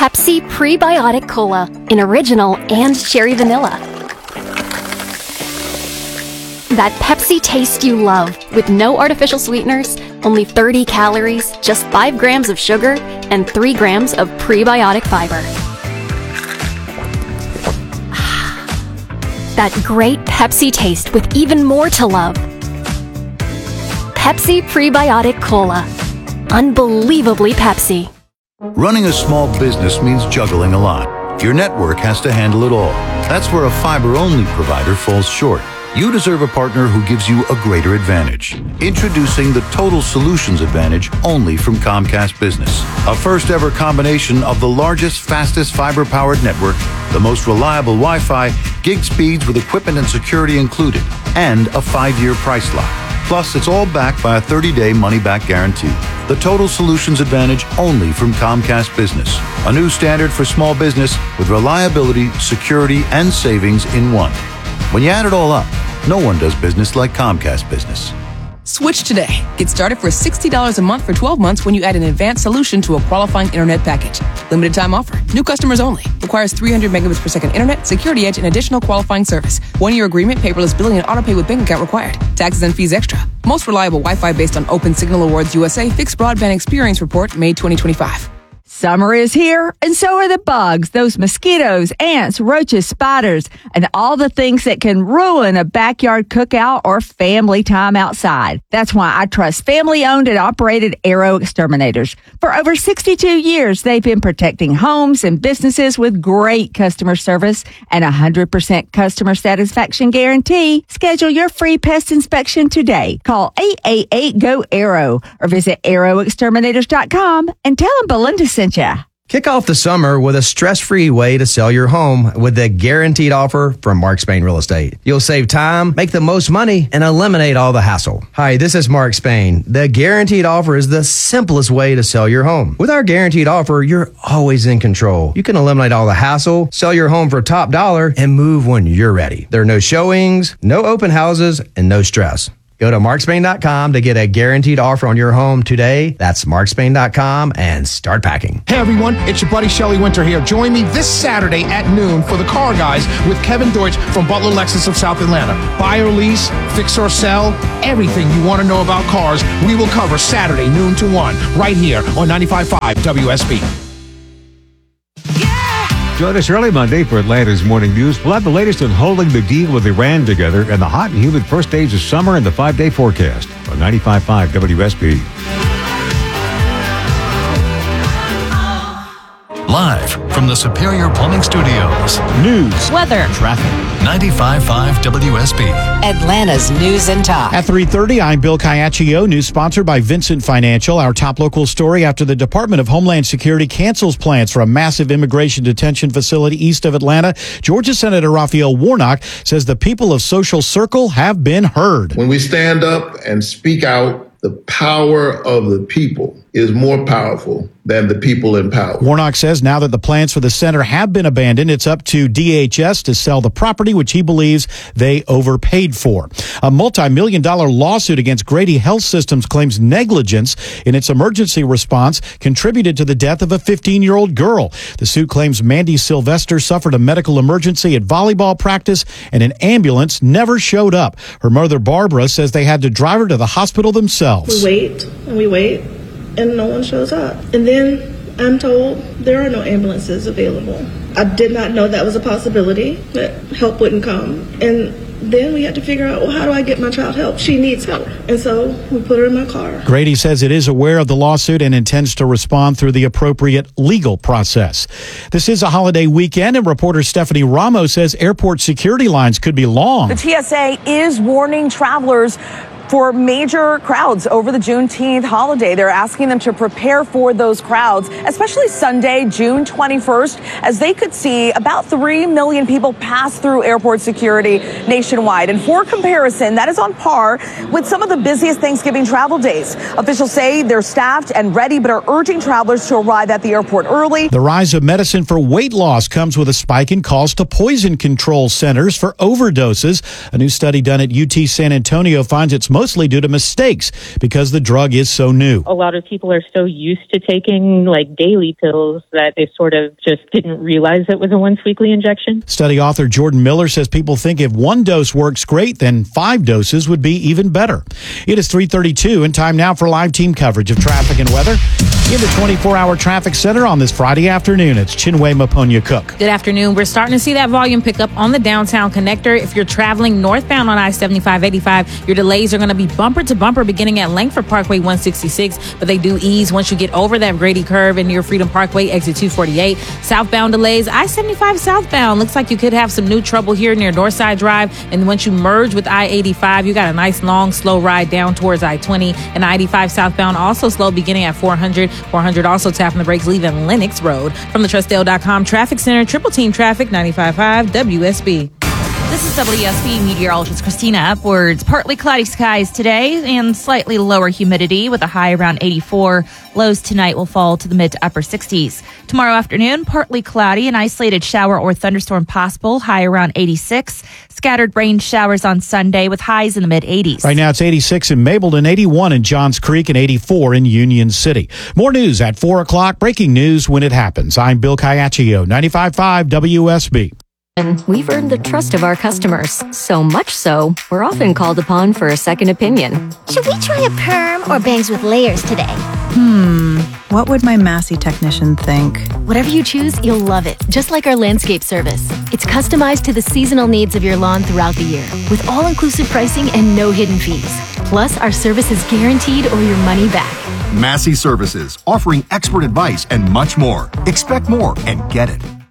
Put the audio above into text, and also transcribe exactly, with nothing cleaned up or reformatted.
Pepsi Prebiotic Cola in original and cherry vanilla. That Pepsi taste you love, with no artificial sweeteners, only thirty calories, just five grams of sugar, and three grams of prebiotic fiber. That great Pepsi taste with even more to love. Pepsi Prebiotic Cola. Unbelievably Pepsi. Running a small business means juggling a lot. Your network has to handle it all. That's where a fiber-only provider falls short. You deserve a partner who gives you a greater advantage. Introducing the Total Solutions Advantage only from Comcast Business. A first-ever combination of the largest, fastest fiber-powered network, the most reliable Wi-Fi, gig speeds with equipment and security included, and a five-year price lock. Plus, it's all backed by a thirty-day money-back guarantee. The Total Solutions Advantage only from Comcast Business. A new standard for small business with reliability, security, and savings in one. When you add it all up, no one does business like Comcast Business. Switch today. Get started for sixty dollars a month for twelve months when you add an advanced solution to a qualifying internet package. Limited time offer. New customers only. Requires three hundred megabits per second internet, security edge, and additional qualifying service. One-year agreement, paperless billing, and autopay with bank account required. Taxes and fees extra. Most reliable Wi-Fi based on Open Signal Awards U S A Fixed Broadband Experience Report, May twenty twenty-five. Summer is here, and so are the bugs, those mosquitoes, ants, roaches, spiders, and all the things that can ruin a backyard cookout or family time outside. That's why I trust family-owned and operated Arrow Exterminators. For over sixty-two years, they've been protecting homes and businesses with great customer service and a one hundred percent customer satisfaction guarantee. Schedule your free pest inspection today. Call eight eight eight, G O, ARROW or visit arrow exterminators dot com and tell them Belinda sent you. Kick off the summer with a stress-free way to sell your home with the guaranteed offer from Mark Spain Real Estate. You'll save time, make the most money, and eliminate all the hassle. Hi, this is Mark Spain. The guaranteed offer is the simplest way to sell your home. With our guaranteed offer, you're always in control. You can eliminate all the hassle, sell your home for top dollar, and move when you're ready. There are no showings, no open houses, and no stress. Go to mark spain dot com to get a guaranteed offer on your home today. That's mark spain dot com and start packing. Hey everyone, it's your buddy Shelly Winter here. Join me this Saturday at noon for the Car Guys with Kevin Deutsch from Butler Lexus of South Atlanta. Buy or lease, fix or sell, everything you want to know about cars, we will cover Saturday noon to one right here on ninety-five point five W S B. Join us early Monday for Atlanta's Morning News. We'll have the latest on holding the deal with Iran together and the hot and humid first days of summer and the five-day forecast on ninety-five point five W S B. Live from the Superior Plumbing Studios. News, weather, traffic. ninety-five point five W S B. Atlanta's News and Talk. At three thirty, I'm Bill Caiaccio. News sponsored by Vincent Financial. Our top local story after the Department of Homeland Security cancels plans for a massive immigration detention facility east of Atlanta. Georgia Senator Raphael Warnock says the people of Social Circle have been heard. When we stand up and speak out, the power of the people is more powerful than the people in power. Warnock says now that the plans for the center have been abandoned, it's up to D H S to sell the property, which he believes they overpaid for. A multi-million dollar lawsuit against Grady Health Systems claims negligence in its emergency response contributed to the death of a fifteen-year-old girl. The suit claims Mandy Sylvester suffered a medical emergency at volleyball practice and an ambulance never showed up. Her mother, Barbara, says they had to drive her to the hospital themselves. We wait and we wait, and no one shows up. And then I'm told there are no ambulances available. I did not know that was a possibility, that help wouldn't come. And then we had to figure out, well, how do I get my child help? She needs help. And so we put her in my car. Grady says it is aware of the lawsuit and intends to respond through the appropriate legal process. This is a holiday weekend, and reporter Stephanie Ramos says airport security lines could be long. The T S A is warning travelers for major crowds over the Juneteenth holiday. They're asking them to prepare for those crowds, especially Sunday, June twenty-first, as they could see about three million people pass through airport security nationwide. And for comparison, that is on par with some of the busiest Thanksgiving travel days. Officials say they're staffed and ready, but are urging travelers to arrive at the airport early. The rise of medicine for weight loss comes with a spike in calls to poison control centers for overdoses. A new study done at U T San Antonio finds it's mostly due to mistakes because the drug is so new. A lot of people are so used to taking like daily pills that they sort of just didn't realize it was a once weekly injection. Study author Jordan Miller says people think if one dose works great, then five doses would be even better. It is three thirty-two and time now for live team coverage of traffic and weather. In the twenty-four hour traffic center on this Friday afternoon, it's Chinwe Maponya Cook. Good afternoon. We're starting to see that volume pick up on the downtown connector. If you're traveling northbound on I seventy-five eighty-five, your delays are going to be bumper to bumper beginning at Langford Parkway one sixty-six, but they do ease once you get over that Grady curve and near Freedom Parkway, exit two forty-eight. Southbound delays, I seventy-five southbound. Looks like you could have some new trouble here near Northside Drive, and once you merge with I eighty-five, you got a nice long slow ride down towards I twenty, and I eighty-five southbound also slow beginning at four hundred. four hundred also tapping the brakes leaving Lenox Road. From the Trustdale dot com Traffic Center, Triple Team Traffic, ninety-five point five W S B. This is W S B meteorologist Christina Upwards. Partly cloudy skies today and slightly lower humidity with a high around eighty-four. Lows tonight will fall to the mid to upper sixties. Tomorrow afternoon, partly cloudy, an isolated shower or thunderstorm possible, high around eighty-six. Scattered rain showers on Sunday with highs in the mid eighties. Right now it's eighty-six in Mableton, eighty-one in Johns Creek, and eighty-four in Union City. More news at four o'clock. Breaking news when it happens. I'm Bill Caiaccio, ninety-five point five W S B. And we've earned the trust of our customers, so much so, we're often called upon for a second opinion. Should we try a perm or bangs with layers today? Hmm, what would my Massey technician think? Whatever you choose, you'll love it, just like our landscape service. It's customized to the seasonal needs of your lawn throughout the year, with all-inclusive pricing and no hidden fees. Plus, our service is guaranteed or your money back. Massey Services, offering expert advice and much more. Expect more and get it.